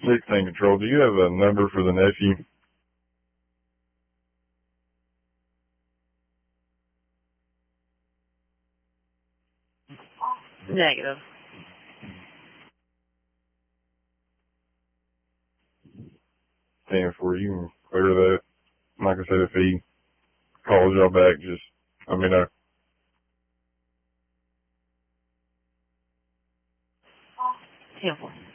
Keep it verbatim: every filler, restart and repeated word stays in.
sixteen Control, do you have a number for the nephew? Negative. ten for you and clear that. Like I said, if he calls y'all back, just let me know. ten four.